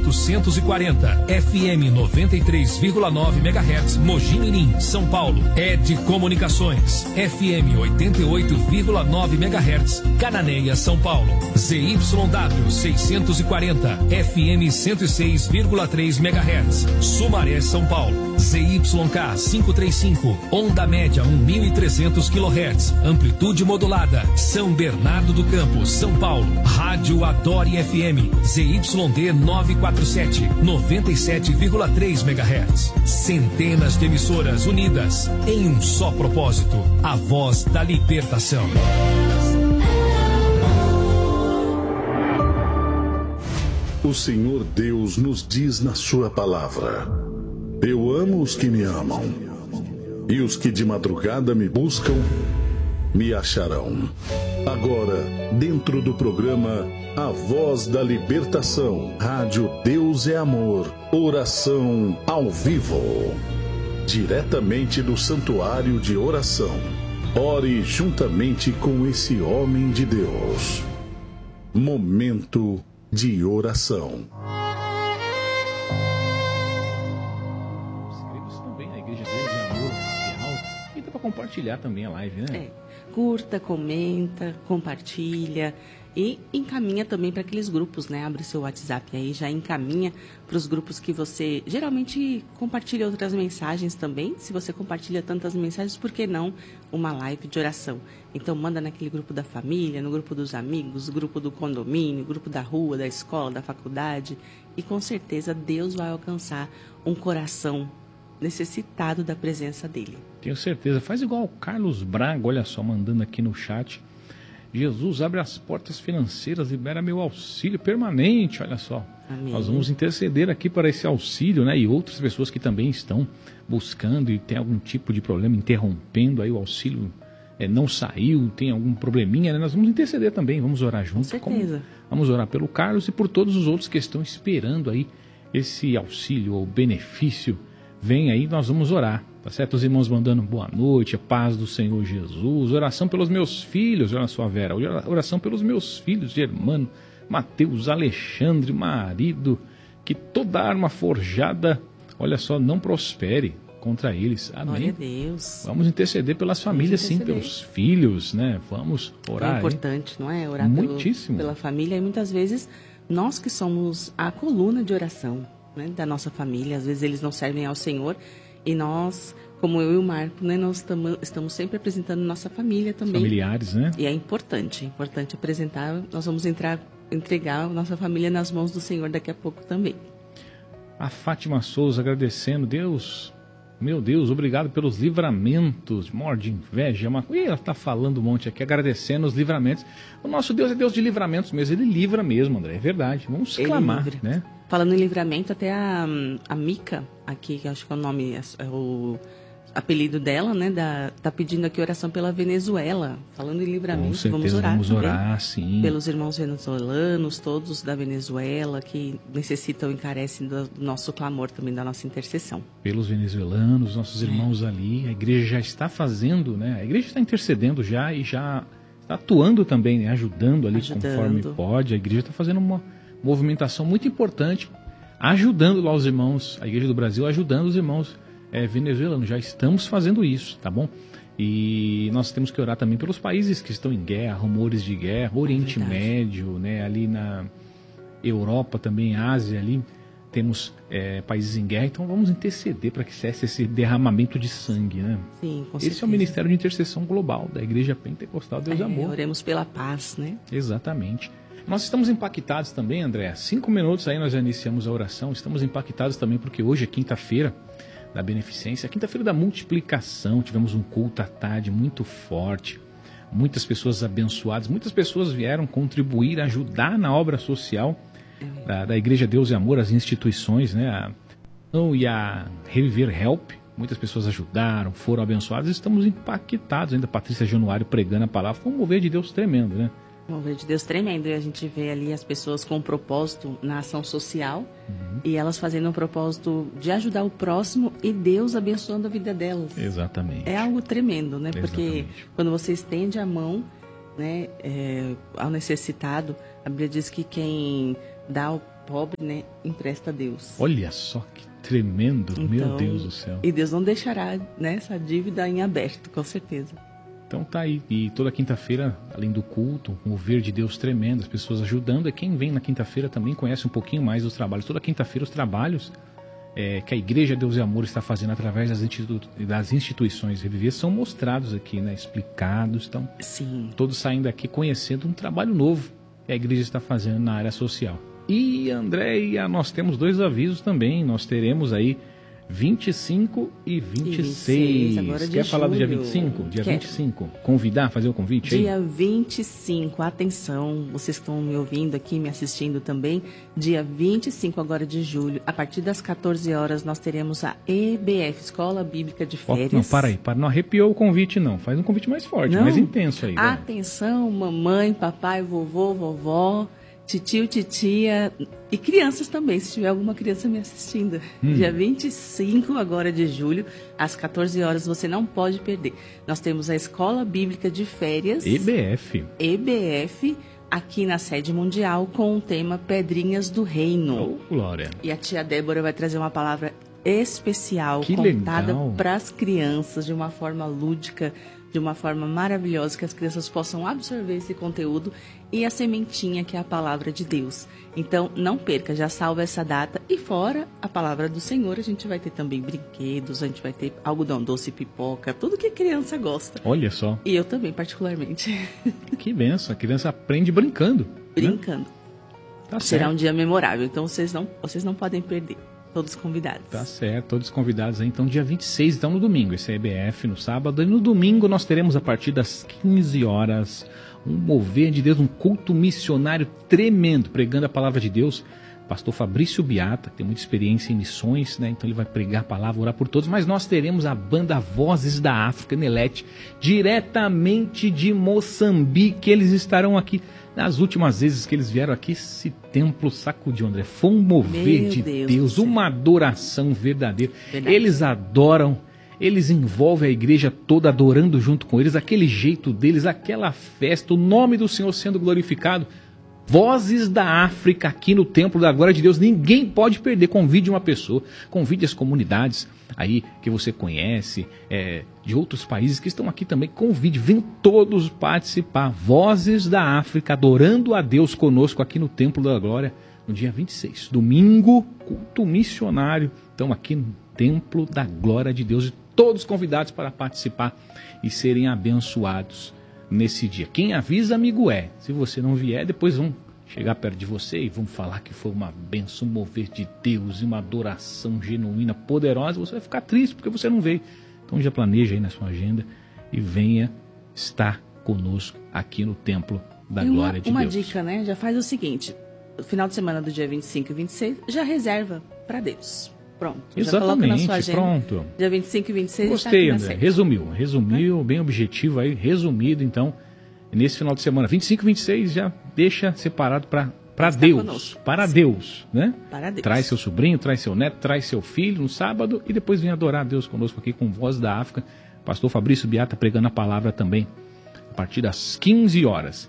840, FM 93,9 MHz, Mogi Mirim, São Paulo. ED Comunicações, FM 88,9 MHz, Cananéia, São Paulo. ZYW 640, FM 106,3 MHz, Sumaré, São Paulo. ZYK 535, onda média 1.300 kHz, amplitude modulada, São Bernardo do Campo, São Paulo. Rádio Adore FM, ZYD 947, 97,3 MHz. Centenas de emissoras unidas em um só propósito, a voz da libertação. O Senhor Deus nos diz na sua palavra: eu amo os que me amam, e os que de madrugada me buscam, me acharão. Agora, dentro do programa A Voz da Libertação, Rádio Deus é Amor, oração ao vivo. Diretamente do Santuário de Oração. Ore juntamente com esse homem de Deus. Momento de oração. Compartilhar também a live, né? Curta, comenta, compartilha e encaminha também para aqueles grupos, né? Abre seu WhatsApp aí, já encaminha para os grupos que você geralmente compartilha outras mensagens também. Se você compartilha tantas mensagens, por que não uma live de oração? Então manda naquele grupo da família, no grupo dos amigos, grupo do condomínio, grupo da rua, da escola, da faculdade, e com certeza Deus vai alcançar um coração necessitado da presença dele. Tenho certeza. Faz igual o Carlos Braga, olha só, mandando aqui no chat: Jesus, abre as portas financeiras, libera meu auxílio permanente, olha só. Amém. Nós vamos interceder aqui para esse auxílio, né? E outras pessoas que também estão buscando e tem algum tipo de problema, interrompendo aí o auxílio, não saiu, tem algum probleminha, né? Nós vamos interceder também, vamos orar juntos. Com certeza. Vamos orar pelo Carlos e por todos os outros que estão esperando aí esse auxílio ou benefício. Vem aí, nós vamos orar, tá certo? Os irmãos mandando boa noite, a paz do Senhor Jesus, oração pelos meus filhos, olha só, Vera, oração pelos meus filhos, Germano, Mateus, Alexandre, marido, que toda arma forjada, olha só, não prospere contra eles. Amém. Glória a Deus. Vamos interceder pelas famílias, sim, pelos filhos, né? Vamos orar. É importante, não é? Orar muitíssimo pela família, e muitas vezes nós que somos a coluna de oração, né, da nossa família, às vezes eles não servem ao Senhor, e nós, como eu e o Marco, né, nós estamos sempre apresentando nossa família também. Familiares, né? E é importante apresentar. Nós vamos entregar a nossa família nas mãos do Senhor daqui a pouco também. A Fátima Souza agradecendo: Deus, meu Deus, obrigado pelos livramentos, morte de inveja, ela está falando um monte aqui, agradecendo os livramentos. O nosso Deus é Deus de livramentos mesmo, Ele livra mesmo, André, é verdade, vamos clamar, né? Falando em livramento, até a Mica, aqui, que acho que é o nome, é o apelido dela, né? Tá pedindo aqui oração pela Venezuela. Falando em livramento, com certeza, vamos orar sim. Pelos irmãos venezuelanos, todos da Venezuela, que necessitam e encarecem do nosso clamor também, da nossa intercessão. Pelos venezuelanos, nossos irmãos ali, a igreja já está fazendo, né? A igreja está intercedendo já e já está atuando também, né? Ajudando ali conforme pode. A igreja está fazendo uma movimentação muito importante, ajudando lá os irmãos, a Igreja do Brasil ajudando os irmãos venezuelanos. Já estamos fazendo isso, tá bom? E nós temos que orar também pelos países que estão em guerra, rumores de guerra, Oriente Médio, né? Ali na Europa também, Ásia ali, temos países em guerra, então vamos interceder para que cesse esse derramamento de sangue, né? Sim, com certeza. Esse é o Ministério de Intercessão Global da Igreja Pentecostal Deus Amor. Oremos pela paz, né? Exatamente. Nós estamos impactados também, André, 5 minutos aí nós já iniciamos a oração, estamos impactados também porque hoje é quinta-feira da beneficência, quinta-feira da multiplicação, tivemos um culto à tarde muito forte, muitas pessoas abençoadas, muitas pessoas vieram contribuir, ajudar na obra social da Igreja Deus e Amor, as instituições, né, e a Reviver Help, muitas pessoas ajudaram, foram abençoadas, estamos impactados ainda, Patrícia Januário pregando a palavra, foi um mover de Deus tremendo, né? Mover de Deus tremendo, e a gente vê ali as pessoas com um propósito na ação social, e elas fazendo um propósito de ajudar o próximo e Deus abençoando a vida delas. Exatamente. É algo tremendo, né? Porque Exatamente. Quando você estende a mão, né, ao necessitado, a Bíblia diz que quem dá pobre, né, empresta a Deus. Olha só que tremendo, então, meu Deus do céu. E Deus não deixará, né, essa dívida em aberto, com certeza. Então tá aí, e toda quinta-feira, além do culto, um mover de Deus tremendo, as pessoas ajudando, e quem vem na quinta-feira também conhece um pouquinho mais dos trabalhos. Toda quinta-feira os trabalhos que a Igreja Deus e Amor está fazendo através das instituições Reviver são mostrados aqui, né, explicados, então sim, todos saem daqui conhecendo um trabalho novo que a igreja está fazendo na área social. E Andréia, nós temos 2 avisos também, nós teremos aí 25 e 26. Agora de Quer falar do dia julho. 25? Dia Quero. 25. Convidar, fazer o convite aí? Dia 25, atenção, vocês estão me ouvindo aqui, me assistindo também. Dia 25 agora de julho, a partir das 14 horas, nós teremos a EBF, Escola Bíblica de Férias. Não, para aí, não arrepiou o convite não. Faz um convite mais forte, não? Mais intenso aí. Atenção, mamãe, papai, vovô, vovó, titio, titia e crianças também, se tiver alguma criança me assistindo. Dia 25 agora de julho, às 14 horas, você não pode perder. Nós temos a Escola Bíblica de Férias. EBF, aqui na sede mundial, com o tema Pedrinhas do Reino. Oh, glória. E a tia Débora vai trazer uma palavra especial, que contada legal. Para as crianças, de uma forma lúdica, de uma forma maravilhosa, que as crianças possam absorver esse conteúdo e a sementinha que é a palavra de Deus. Então, não perca, já salva essa data. E fora a palavra do Senhor, a gente vai ter também brinquedos, a gente vai ter algodão doce, pipoca, tudo que a criança gosta. Olha só. E eu também, particularmente. Que benção, a criança aprende brincando. Brincando. Né? Tá Será certo. um dia memorável, então vocês não podem perder. Todos convidados. Tá certo, todos convidados aí. Então, dia 26, então no domingo, esse é EBF no sábado. E no domingo nós teremos, a partir das 15 horas, um mover de Deus, um culto missionário tremendo, pregando a palavra de Deus. Pastor Fabrício Biata, que tem muita experiência em missões, né? Então ele vai pregar a palavra, orar por todos. Mas nós teremos a banda Vozes da África, Nelete, diretamente de Moçambique. Eles estarão aqui. Nas últimas vezes que eles vieram aqui, esse templo sacudiu, André. Foi um mover de Deus, uma adoração verdadeira. Verdade. Eles adoram, eles envolvem a igreja toda adorando junto com eles, aquele jeito deles, aquela festa, o nome do Senhor sendo glorificado. Vozes da África aqui no Templo da Glória de Deus, ninguém pode perder. Convide uma pessoa, convide as comunidades aí que você conhece, de outros países que estão aqui também, convide, vem todos participar. Vozes da África, adorando a Deus conosco aqui no Templo da Glória, no dia 26, domingo, culto missionário, então aqui no Templo da Glória de Deus, e todos convidados para participar e serem abençoados nesse dia. Quem avisa, amigo é. Se você não vier, depois vão chegar perto de você e vão falar que foi uma bênção, um mover de Deus e uma adoração genuína, poderosa. Você vai ficar triste porque você não veio. Então já planeja aí na sua agenda e venha estar conosco aqui no Templo da Glória de Deus. Uma dica, né? Já faz o seguinte, no final de semana do dia 25 e 26, já reserva para Deus. Pronto. Exatamente, já coloca na sua agenda. Pronto. Dia 25 e 26 Gostei, está aqui André. Resumiu, bem objetivo aí, resumido. Então, nesse final de semana, 25 e 26, já deixa separado para Deus. Conosco. Para Deus, né? Para Deus. Traz seu sobrinho, traz seu neto, traz seu filho no sábado e depois vem adorar a Deus conosco aqui com Voz da África. Pastor Fabrício Biata pregando a palavra também, a partir das 15 horas.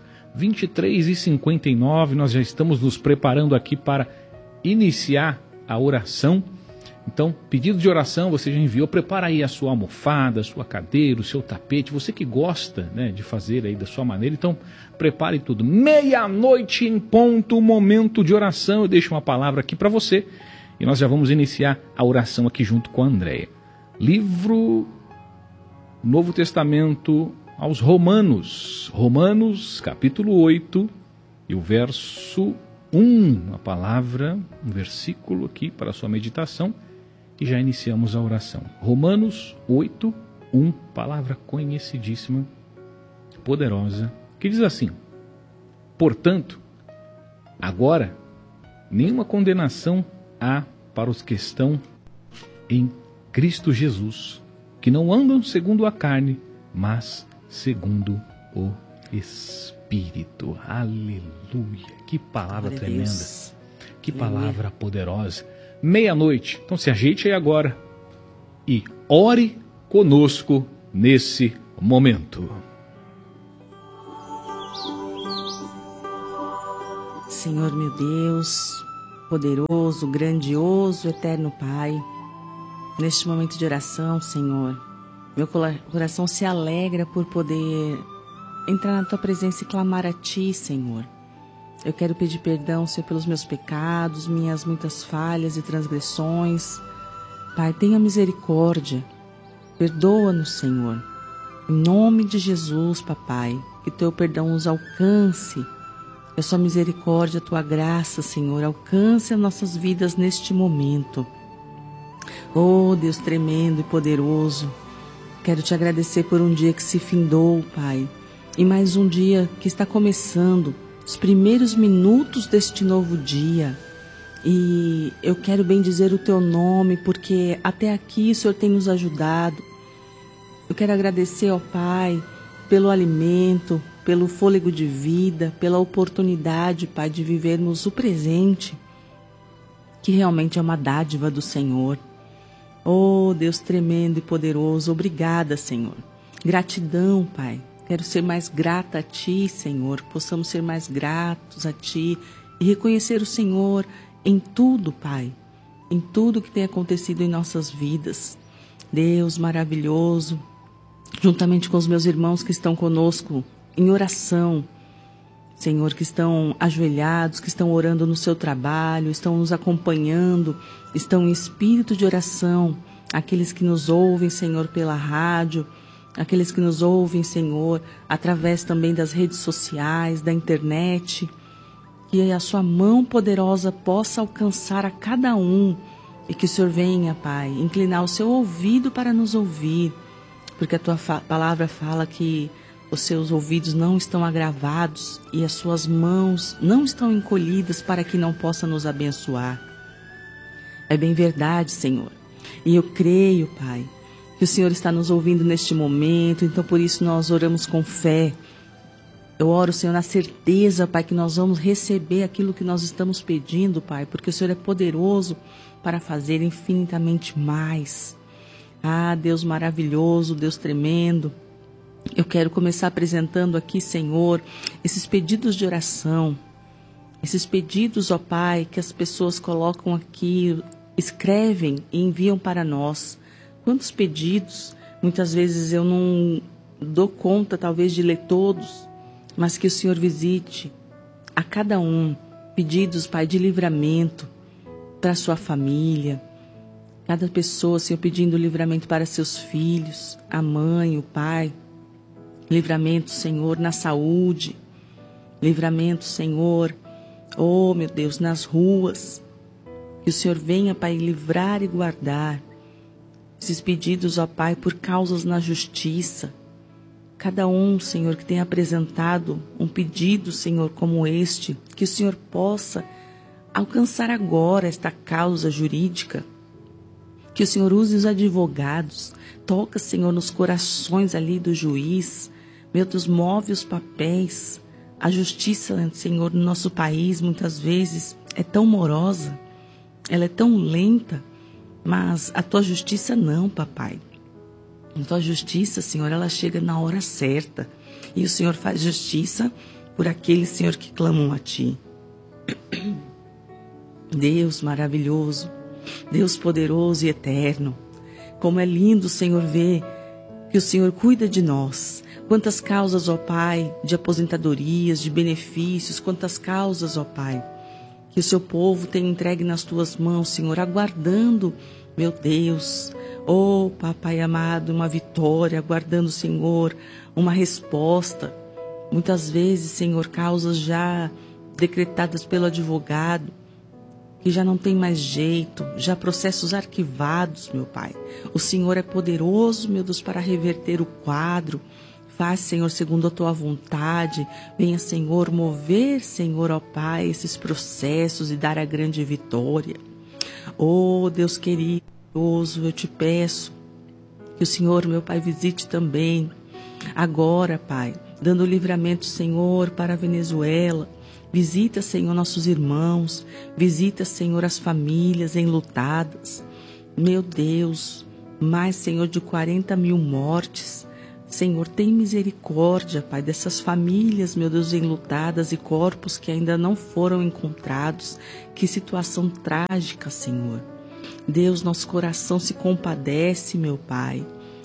23h59, nós já estamos nos preparando aqui para iniciar a oração. Então, pedido de oração, você já enviou, prepara aí a sua almofada, a sua cadeira, o seu tapete, você que gosta, né, de fazer aí da sua maneira, então prepare tudo. 12:00 em ponto, momento de oração, eu deixo uma palavra aqui para você e nós já vamos iniciar a oração aqui junto com a Andréia. Livro Novo Testamento aos Romanos, capítulo 8 e o verso 1, a palavra, um versículo aqui para a sua meditação. E já iniciamos a oração. Romanos 8, 1, palavra conhecidíssima, poderosa, que diz assim: portanto, agora, nenhuma condenação há para os que estão em Cristo Jesus, que não andam segundo a carne, mas segundo o Espírito. Aleluia! Que palavra tremenda! Deus. Que palavra poderosa! 12:00. Então se ajeite aí agora e ore conosco nesse momento. Senhor meu Deus, poderoso, grandioso, eterno Pai, neste momento de oração, Senhor, meu coração se alegra por poder entrar na Tua presença e clamar a Ti, Senhor. Eu quero pedir perdão, Senhor, pelos meus pecados, minhas muitas falhas e transgressões. Pai, tenha misericórdia, perdoa-nos, Senhor. Em nome de Jesus, Papai, que Teu perdão nos alcance. Que a Sua misericórdia, a Tua graça, Senhor, alcance as nossas vidas neste momento. Oh, Deus tremendo e poderoso, quero Te agradecer por um dia que se findou, Pai, e mais um dia que está começando, os primeiros minutos deste novo dia. E eu quero bendizer o Teu nome, porque até aqui o Senhor tem nos ajudado. Eu quero agradecer ao Pai pelo alimento, pelo fôlego de vida, pela oportunidade, Pai, de vivermos o presente, que realmente é uma dádiva do Senhor. Oh, Deus tremendo e poderoso, obrigada, Senhor. Gratidão, Pai. Quero ser mais grata a Ti, Senhor, que possamos ser mais gratos a Ti e reconhecer o Senhor em tudo, Pai, em tudo que tem acontecido em nossas vidas. Deus maravilhoso, juntamente com os meus irmãos que estão conosco em oração, Senhor, que estão ajoelhados, que estão orando no seu trabalho, estão nos acompanhando, estão em espírito de oração, aqueles que nos ouvem, Senhor, pela rádio, aqueles que nos ouvem, Senhor, através também das redes sociais, da internet, que a Sua mão poderosa possa alcançar a cada um e que o Senhor venha, Pai, inclinar o Seu ouvido para nos ouvir, porque a Tua palavra fala que os seus ouvidos não estão agravados e as suas mãos não estão encolhidas para que não possa nos abençoar. É bem verdade, Senhor. E eu creio, Pai, que o Senhor está nos ouvindo neste momento, então por isso nós oramos com fé. Eu oro, Senhor, na certeza, Pai, que nós vamos receber aquilo que nós estamos pedindo, Pai, porque o Senhor é poderoso para fazer infinitamente mais. Ah, Deus maravilhoso, Deus tremendo. Eu quero começar apresentando aqui, Senhor, esses pedidos de oração, esses pedidos, ó Pai, que as pessoas colocam aqui, escrevem e enviam para nós. Quantos pedidos, muitas vezes eu não dou conta, talvez, de ler todos, mas que o Senhor visite a cada um, pedidos, Pai, de livramento para a sua família, cada pessoa, Senhor, pedindo livramento para seus filhos, a mãe, o pai. Livramento, Senhor, na saúde. Livramento, Senhor, oh, meu Deus, nas ruas. Que o Senhor venha, Pai, livrar e guardar esses pedidos, ó Pai, por causas na justiça. Cada um, Senhor, que tenha apresentado um pedido, Senhor, como este, que o Senhor possa alcançar agora esta causa jurídica. Que o Senhor use os advogados. Toca, Senhor, nos corações ali do juiz. Meu Deus, move os papéis. A justiça, Senhor, no nosso país, muitas vezes, é tão morosa. Ela é tão lenta. Mas a Tua justiça não, Papai. A Tua justiça, Senhor, ela chega na hora certa. E o Senhor faz justiça por aqueles, Senhor, que clamam a Ti. Deus maravilhoso, Deus poderoso e eterno. Como é lindo, Senhor, ver que o Senhor cuida de nós. Quantas causas, ó Pai, de aposentadorias, de benefícios, quantas causas, ó Pai, que o Seu povo tem entregue nas Tuas mãos, Senhor, aguardando, meu Deus, oh Papai amado, uma vitória, aguardando, Senhor, uma resposta. Muitas vezes, Senhor, causas já decretadas pelo advogado, que já não tem mais jeito, já processos arquivados, meu Pai. O Senhor é poderoso, meu Deus, para reverter o quadro. Faz, Senhor, segundo a Tua vontade. Venha, Senhor, mover, Senhor, ó Pai, esses processos e dar a grande vitória. Oh, Deus querido, eu te peço que o Senhor, meu Pai, visite também agora, Pai, dando livramento, Senhor, para a Venezuela. Visita, Senhor, nossos irmãos. Visita, Senhor, as famílias enlutadas. Meu Deus, mais, Senhor, de 40 mil mortes. Senhor, tem misericórdia, Pai, dessas famílias, meu Deus, enlutadas e corpos que ainda não foram encontrados. Que situação trágica, Senhor. Deus, nosso coração se compadece, meu Pai.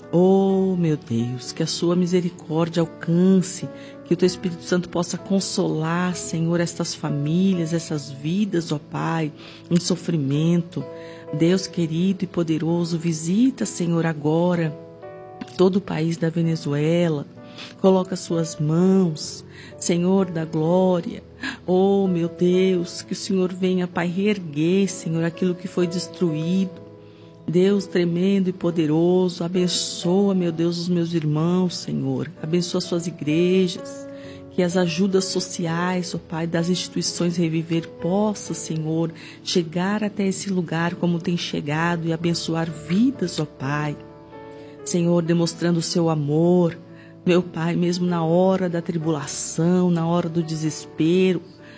Oh, meu Deus, que a sua misericórdia alcance, que o teu Espírito Santo possa consolar, Senhor, estas famílias, essas vidas, ó Pai, em sofrimento. Deus querido e poderoso, visita, Senhor, agora todo o país da Venezuela, coloca suas mãos, Senhor da glória. Oh, meu Deus, que o Senhor venha, Pai, reerguer, Senhor, aquilo que foi destruído. Deus tremendo e poderoso, abençoa, meu Deus, os meus irmãos, Senhor. Abençoa suas igrejas, que as ajudas sociais, ó Pai, das instituições Reviver possa, Senhor, chegar até esse lugar como tem chegado e abençoar vidas, ó Pai. Senhor, demonstrando o seu amor, meu Pai, mesmo na hora da tribulação, na hora do desespero,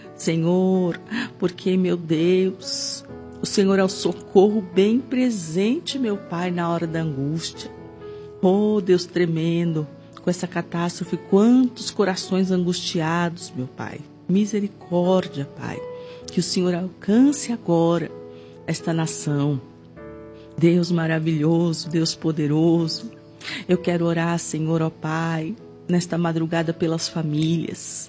Senhor, porque, meu Deus, o Senhor é o socorro bem presente, meu Pai, na hora da angústia. Oh, Deus tremendo, com essa catástrofe, quantos corações angustiados, meu Pai. Misericórdia, Pai, que o Senhor alcance agora esta nação. Deus maravilhoso, Deus poderoso, eu quero orar, Senhor, ó Pai, nesta madrugada pelas famílias.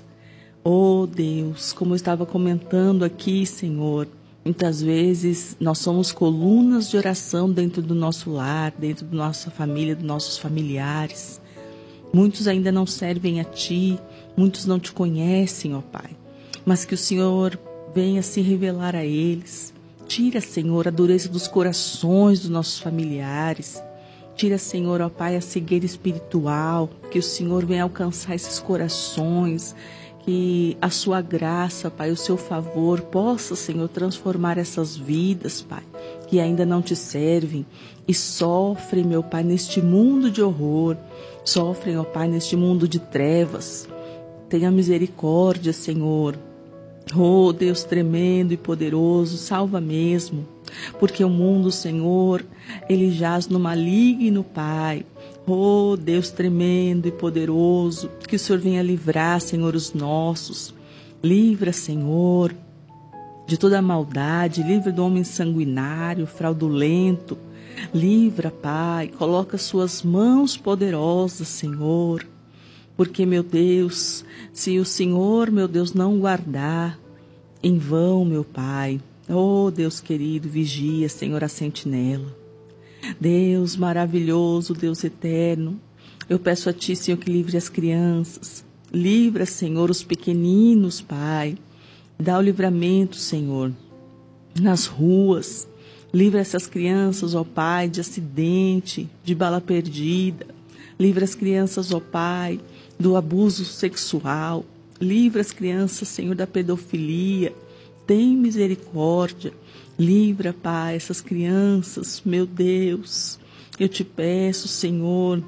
Oh Deus, como eu estava comentando aqui, Senhor, muitas vezes nós somos colunas de oração dentro do nosso lar, dentro da nossa família, dos nossos familiares. Muitos ainda não servem a Ti, muitos não Te conhecem, ó Pai, mas que o Senhor venha se revelar a eles. Tira, Senhor, a dureza dos corações dos nossos familiares. Tira, Senhor, ó Pai, a cegueira espiritual. Que o Senhor venha alcançar esses corações. Que a sua graça, Pai, o seu favor possa, Senhor, transformar essas vidas, Pai, que ainda não Te servem e sofrem, meu Pai, neste mundo de horror. Sofrem, ó Pai, neste mundo de trevas. Tenha misericórdia, Senhor. Oh, Deus tremendo e poderoso, salva mesmo, porque o mundo, Senhor, ele jaz no maligno, Pai. Oh, Deus tremendo e poderoso, que o Senhor venha livrar, Senhor, os nossos. Livra, Senhor, de toda a maldade, livra do homem sanguinário, fraudulento. Livra, Pai, coloca suas mãos poderosas, Senhor. Porque, meu Deus, se o Senhor, meu Deus, não guardar, em vão, meu Pai. Oh, Deus querido, vigia, Senhor, a sentinela. Deus maravilhoso, Deus eterno, eu peço a Ti, Senhor, que livre as crianças. Livra, Senhor, os pequeninos, Pai. Dá o livramento, Senhor, nas ruas. Livra essas crianças, ó Pai, de acidente, de bala perdida. Livra as crianças, ó Pai, do abuso sexual. Livra as crianças, Senhor, da pedofilia. Tem misericórdia. Livra, Pai, essas crianças, meu Deus. Eu Te peço, Senhor,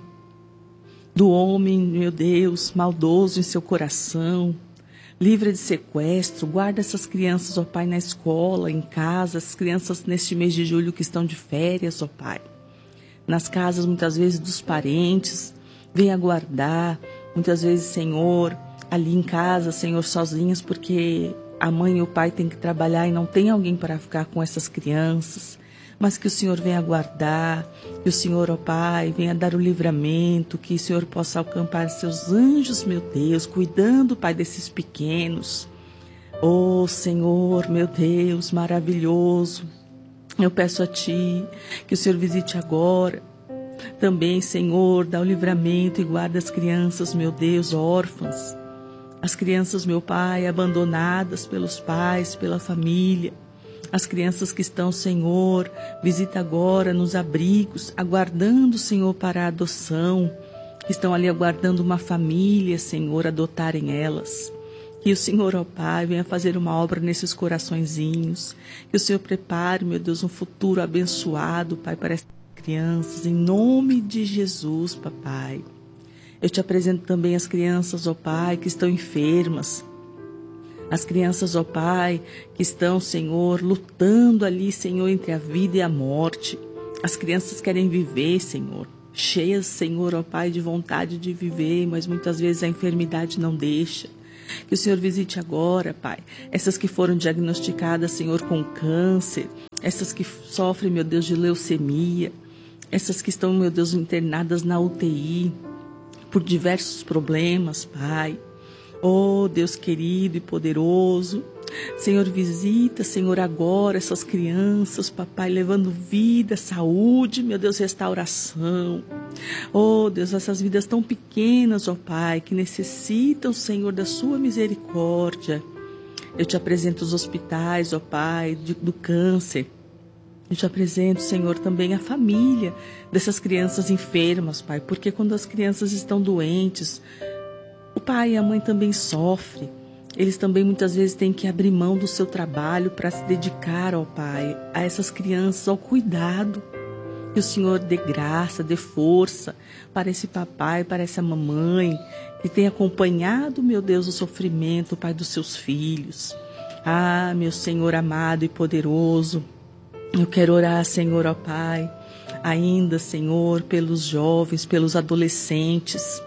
do homem, meu Deus, maldoso em seu coração. Livra de sequestro. Guarda essas crianças, ó Pai, na escola, em casa. As crianças neste mês de julho que estão de férias, ó Pai. Nas casas, muitas vezes, dos parentes. Venha guardar. Muitas vezes, Senhor, ali em casa, Senhor, sozinhas, porque a mãe e o pai têm que trabalhar e não tem alguém para ficar com essas crianças. Mas que o Senhor venha guardar, que o Senhor, ó Pai, venha dar o livramento, que o Senhor possa acampar seus anjos, meu Deus, cuidando, Pai, desses pequenos. Oh, Senhor, meu Deus, maravilhoso. Eu peço a Ti que o Senhor visite agora. Também, Senhor, dá o livramento e guarda as crianças, meu Deus, órfãs. As crianças, meu Pai, abandonadas pelos pais, pela família. As crianças que estão, Senhor, visita agora nos abrigos, aguardando, Senhor, para a adoção. Que estão ali aguardando uma família, Senhor, adotarem elas. Que o Senhor, ó Pai, venha fazer uma obra nesses coraçõezinhos. Que o Senhor prepare, meu Deus, um futuro abençoado, Pai, para essas crianças. Em nome de Jesus, Papai. Eu Te apresento também as crianças, ó Pai, que estão enfermas. As crianças, ó Pai, que estão, Senhor, lutando ali, Senhor, entre a vida e a morte. As crianças querem viver, Senhor. cheias, Senhor, ó Pai, de vontade de viver, mas muitas vezes a enfermidade não deixa. Que o Senhor visite agora, Pai, essas que foram diagnosticadas, Senhor, com câncer, essas que sofrem, meu Deus, de leucemia, essas que estão, meu Deus, internadas na UTI por diversos problemas, Pai. Oh, Deus querido e poderoso, Senhor, visita, Senhor, agora essas crianças, papai, levando vida, saúde, meu Deus, restauração. Oh, Deus, essas vidas tão pequenas, ó Pai, que necessitam, Senhor, da sua misericórdia. Eu te apresento os hospitais, ó Pai, do câncer. Eu te apresento, Senhor, também a família dessas crianças enfermas, Pai, porque quando as crianças estão doentes, o pai e a mãe também sofrem. Eles também muitas vezes têm que abrir mão do seu trabalho para se dedicar, ó Pai, a essas crianças, ao cuidado. Que o Senhor dê graça, dê força para esse papai, para essa mamãe, que tem acompanhado, meu Deus, o sofrimento, Pai, dos seus filhos. Ah, meu Senhor amado e poderoso, eu quero orar, Senhor, ó Pai, ainda, Senhor, pelos jovens, pelos adolescentes.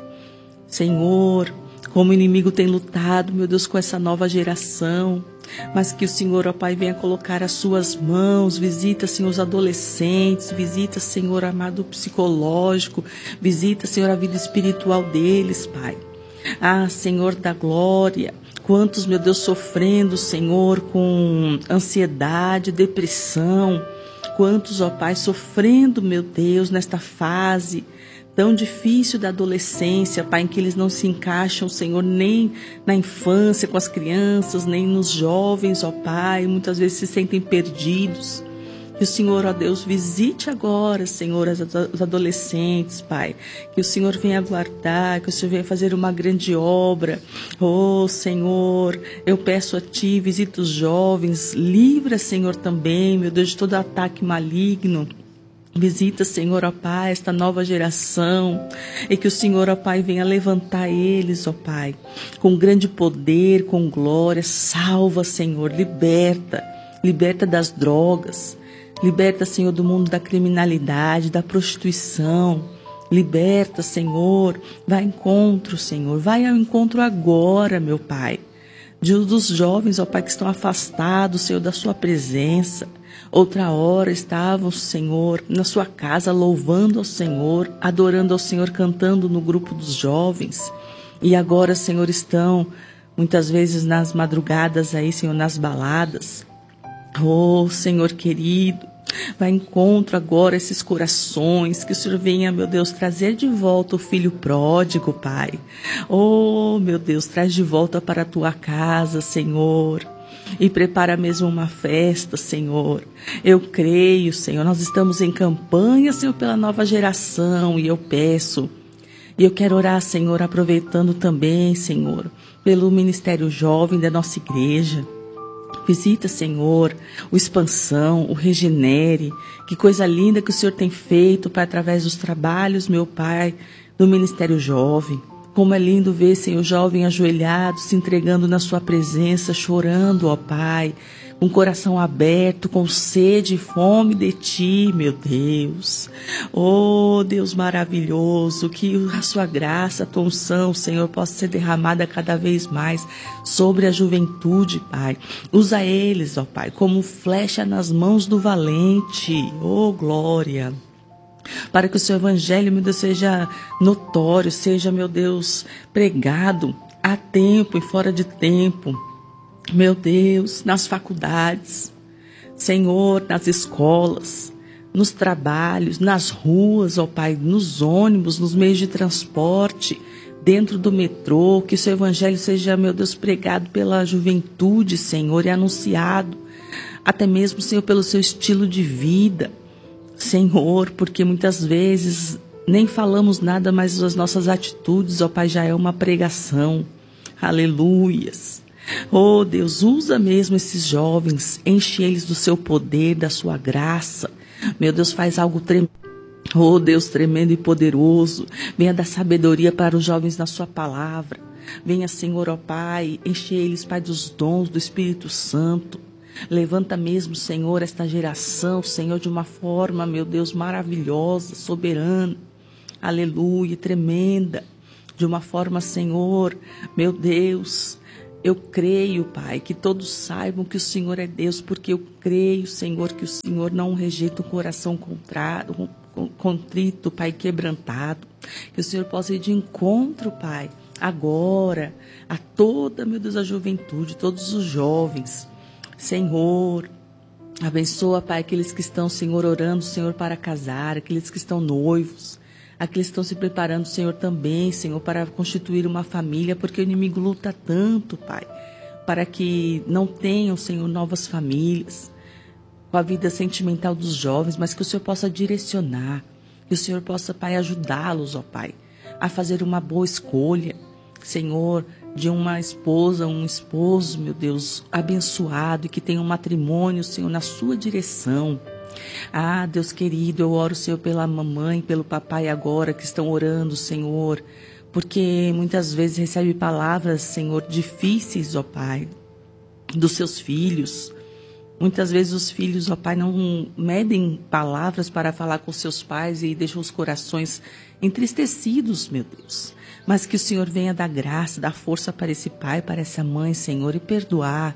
Senhor, como o inimigo tem lutado, meu Deus, com essa nova geração, mas que o Senhor, ó Pai, venha colocar as suas mãos, visita, Senhor, os adolescentes, visita, Senhor amado, o psicológico, visita, Senhor, a vida espiritual deles, Pai. Ah, Senhor da glória, quantos, meu Deus, sofrendo, Senhor, com ansiedade, depressão, quantos, ó Pai, sofrendo, meu Deus, nesta fase tão difícil da adolescência, Pai, em que eles não se encaixam, Senhor, nem na infância com as crianças, nem nos jovens, ó Pai, muitas vezes se sentem perdidos. Que o Senhor, ó Deus, visite agora, Senhor, os adolescentes, Pai. Que o Senhor venha guardar, que o Senhor venha fazer uma grande obra. Oh, Senhor, eu peço a Ti, visita os jovens, livra, Senhor, também, meu Deus, de todo ataque maligno. Visita, Senhor, ó Pai, esta nova geração, e que o Senhor, ó Pai, venha levantar eles, ó Pai, com grande poder, com glória. Salva, Senhor, liberta das drogas, liberta, Senhor, do mundo da criminalidade, da prostituição. Liberta, Senhor, vai ao encontro, Senhor, vai ao encontro agora, meu Pai, dos jovens, ó Pai, que estão afastados, Senhor, da sua presença. Outra hora estavam, Senhor, na sua casa, louvando ao Senhor, adorando ao Senhor, cantando no grupo dos jovens. E agora, Senhor, estão muitas vezes nas madrugadas aí, Senhor, nas baladas. Oh, Senhor querido, vai ao encontro agora esses corações, que o Senhor venha, meu Deus, trazer de volta o filho pródigo, Pai. Oh, meu Deus, traz de volta para a tua casa, Senhor. E prepara mesmo uma festa, Senhor. Eu creio, Senhor, nós estamos em campanha, Senhor, pela nova geração, e eu peço, e eu quero orar, Senhor, aproveitando também, Senhor, pelo ministério jovem da nossa igreja. Visita, Senhor, o Expansão, o Regenere, que coisa linda que o Senhor tem feito, Pai, através dos trabalhos, meu Pai, do ministério jovem. Como é lindo ver, Senhor, jovem ajoelhado, se entregando na sua presença, chorando, ó Pai, com o coração aberto, com sede e fome de Ti, meu Deus. Oh, Deus maravilhoso, que a sua graça, a tua unção, Senhor, possa ser derramada cada vez mais sobre a juventude, Pai. Usa eles, ó Pai, como flecha nas mãos do valente. Oh, glória! Para que o seu evangelho, meu Deus, seja notório, seja, meu Deus, pregado a tempo e fora de tempo. Meu Deus, nas faculdades, Senhor, nas escolas, nos trabalhos, nas ruas, ó Pai, nos ônibus, nos meios de transporte, dentro do metrô, que o seu evangelho seja, meu Deus, pregado pela juventude, Senhor, e anunciado, até mesmo, Senhor, pelo seu estilo de vida. Senhor, porque muitas vezes nem falamos nada, mas as nossas atitudes, ó Pai, já é uma pregação. Aleluias. Oh Deus, usa mesmo esses jovens, enche eles do seu poder, da sua graça. Meu Deus, faz algo tremendo. Oh Deus, tremendo e poderoso. Venha dar sabedoria para os jovens na sua palavra. Venha, Senhor, ó Pai, enche eles, Pai, dos dons do Espírito Santo. Levanta mesmo, Senhor, esta geração, Senhor, de uma forma, meu Deus, maravilhosa, soberana. aleluia, tremenda, de uma forma, Senhor, meu Deus, eu creio, Pai, que todos saibam que o Senhor é Deus, porque eu creio, Senhor, que o Senhor não rejeita um coração contrito, Pai, quebrantado. Que o Senhor possa ir de encontro, Pai, agora, a toda, meu Deus, a juventude, todos os jovens. Senhor, abençoa, Pai, aqueles que estão, Senhor, orando, Senhor, para casar, aqueles que estão noivos, aqueles que estão se preparando, Senhor, também, Senhor, para constituir uma família, porque o inimigo luta tanto, Pai, para que não tenham, Senhor, novas famílias, com a vida sentimental dos jovens, mas que o Senhor possa direcionar, que o Senhor possa, Pai, ajudá-los, ó Pai, a fazer uma boa escolha, Senhor, de uma esposa, um esposo, meu Deus, abençoado e que tenha um matrimônio, Senhor, na sua direção. Ah, Deus querido, eu oro, Senhor, pela mamãe, pelo papai agora que estão orando, Senhor, porque muitas vezes recebe palavras, Senhor, difíceis, ó Pai, dos seus filhos. Muitas vezes os filhos, ó Pai, não medem palavras para falar com seus pais e deixam os corações entristecidos, meu Deus. Mas que o Senhor venha dar graça, dar força para esse pai, para essa mãe, Senhor, e perdoar.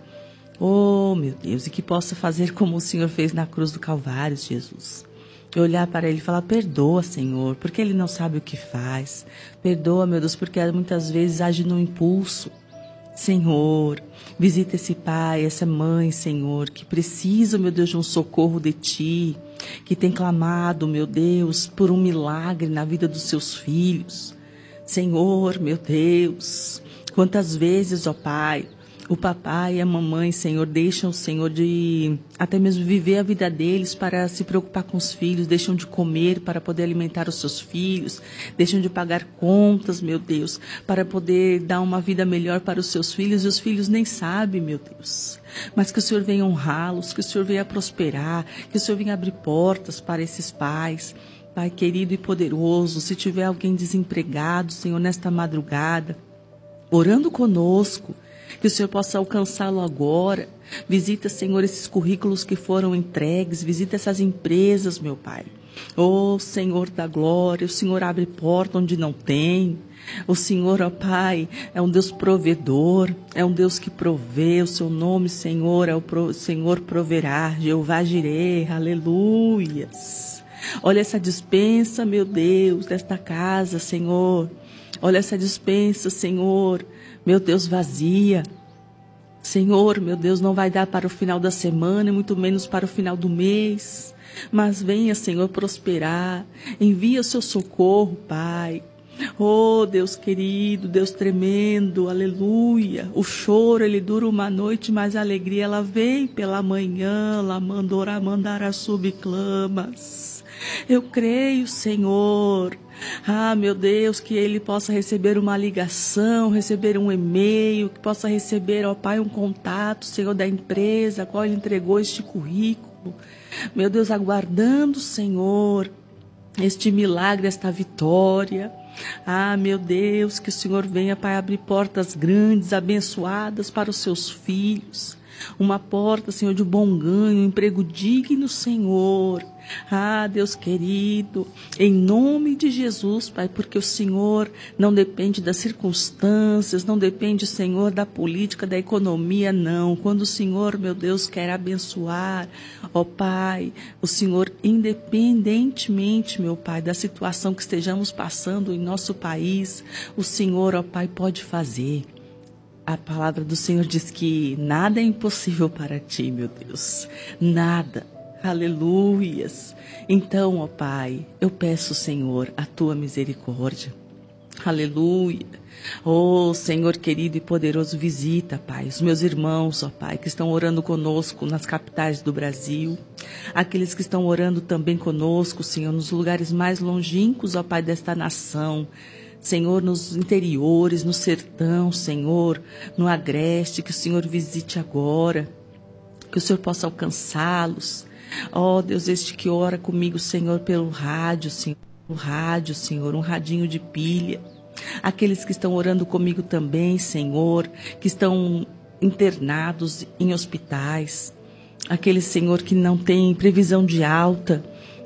Oh, meu Deus, e que possa fazer como o Senhor fez na cruz do Calvário, Jesus. E olhar para ele e falar, perdoa, Senhor, porque ele não sabe o que faz. Perdoa, meu Deus, porque muitas vezes age no impulso. Senhor, visita esse pai, essa mãe, Senhor, que precisa, meu Deus, de um socorro de Ti, que tem clamado, meu Deus, por um milagre na vida dos seus filhos. Senhor, meu Deus, quantas vezes, ó Pai, o papai e a mamãe, Senhor, deixam, Senhor, de até mesmo viver a vida deles para se preocupar com os filhos, deixam de comer para poder alimentar os seus filhos, deixam de pagar contas, meu Deus, para poder dar uma vida melhor para os seus filhos, e os filhos nem sabem, meu Deus. Mas que o Senhor venha honrá-los, que o Senhor venha prosperar, que o Senhor venha abrir portas para esses pais. Pai querido e poderoso, se tiver alguém desempregado, Senhor, nesta madrugada, orando conosco, que o Senhor possa alcançá-lo agora. Visita, Senhor, esses currículos que foram entregues, visita essas empresas, meu Pai. Oh, Senhor da glória, o Senhor abre porta onde não tem. O Senhor, ó Pai, é um Deus provedor, é um Deus que provê. O seu nome, Senhor, Senhor proverá, Jeová Jireh, aleluias. Olha essa dispensa, meu Deus, desta casa, Senhor. Olha essa dispensa, Senhor, meu Deus, vazia. Senhor, meu Deus, não vai dar para o final da semana, e muito menos para o final do mês. Mas venha, Senhor, prosperar. Envia o seu socorro, Pai. Oh, Deus querido, Deus tremendo, aleluia. O choro, ele dura uma noite, mas a alegria, ela vem pela manhã. Lamandora mandara subclamas. Eu creio, Senhor. Ah, meu Deus, que ele possa receber uma ligação, receber um e-mail, que possa receber, ó Pai, um contato, Senhor, da empresa a qual ele entregou este currículo. Meu Deus, aguardando, Senhor, este milagre, esta vitória. Ah, meu Deus, que o Senhor venha, Pai, abrir portas grandes, abençoadas para os seus filhos. Uma porta, Senhor, de bom ganho, um emprego digno, Senhor. Ah, Deus querido, em nome de Jesus, Pai, porque o Senhor não depende das circunstâncias, não depende, Senhor, da política, da economia, não. Quando o Senhor, meu Deus, quer abençoar, ó Pai, o Senhor, independentemente, meu Pai, da situação que estejamos passando em nosso país, o Senhor, ó Pai, pode fazer. A palavra do Senhor diz que nada é impossível para Ti, meu Deus, nada. Aleluias. Então, ó Pai, eu peço, Senhor, a Tua misericórdia. Aleluia. Oh, Senhor querido e poderoso, visita, Pai, os meus irmãos, ó Pai, que estão orando conosco nas capitais do Brasil. Aqueles que estão orando também conosco, Senhor, nos lugares mais longínquos, ó Pai, desta nação. Senhor, nos interiores, no sertão, Senhor, no agreste, que o Senhor visite agora, que o Senhor possa alcançá-los. Ó Deus, este que ora comigo, Senhor, pelo rádio, Senhor, um radinho de pilha. Aqueles que estão orando comigo também, Senhor, que estão internados em hospitais. Aqueles, Senhor, que não têm previsão de alta.